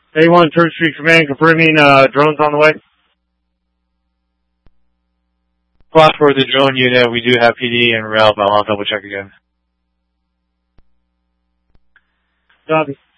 A1 Church Street Command confirming drones on the way. Flash for the drone unit, we do have PD and rail, but I'll double check again. Copy.